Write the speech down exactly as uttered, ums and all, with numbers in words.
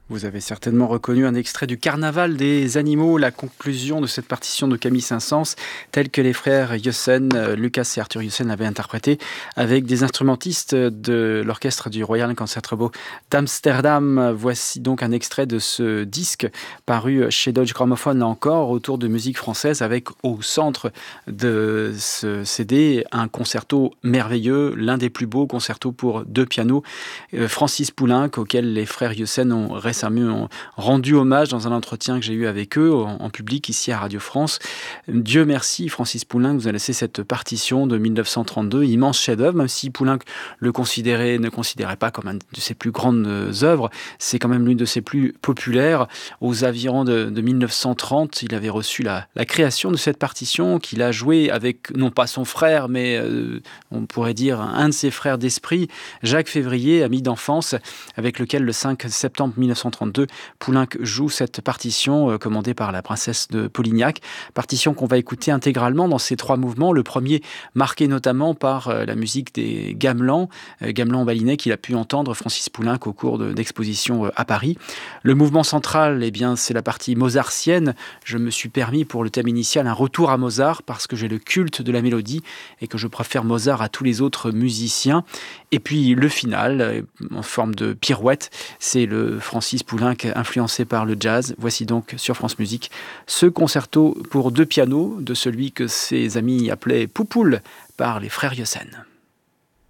Vous avez certainement reconnu un extrait du Carnaval des animaux, la conclusion de cette partition de Camille Saint-Saëns, telle que les frères Jussen, euh, Lucas et Arthur Jussen l'avaient interprétée avec des instrumentistes de l'orchestre du Royal Concertgebouw d'Amsterdam. Voici donc un extrait de ce disque paru chez Deutsche Grammophon, là encore, autour de musique française, avec au centre de ce C D un concerto merveilleux, l'un des plus beaux concertos pour deux pianos, euh, Francis Poulenc, auquel les frères Jussen ont récemment ont rendu hommage dans un entretien que j'ai eu avec eux en, en public ici à Radio France. Dieu merci, Francis Poulenc nous a laissé cette partition de mille neuf cent trente-deux, immense chef-d'œuvre, même si Poulenc le considérait, ne considérait pas comme une de ses plus grandes œuvres, c'est quand même l'une de ses plus populaires. Aux environs de, de mille neuf cent trente, il avait reçu la, la création de cette partition qu'il a jouée avec, non pas son frère, mais euh, on pourrait dire un de ses frères d'esprit, Jacques Février, ami d'enfance, avec lequel le cinq septembre mille neuf cent trente-deux, Poulenc joue cette partition euh, commandée par la princesse de Polignac. Partition qu'on va écouter intégralement dans ces trois mouvements. Le premier marqué notamment par euh, la musique des gamelans, euh, gamelans balinais qu'il a pu entendre Francis Poulenc au cours de, d'expositions euh, à Paris. Le mouvement central, eh bien, c'est la partie mozartienne. Je me suis permis pour le thème initial un retour à Mozart parce que j'ai le culte de la mélodie et que je préfère Mozart à tous les autres musiciens. Et puis le final, euh, en forme de pirouette, c'est le Francis Poulenc influencé par le jazz. Voici donc sur France Musique ce concerto pour deux pianos de celui que ses amis appelaient Poupoule par les frères Jussen.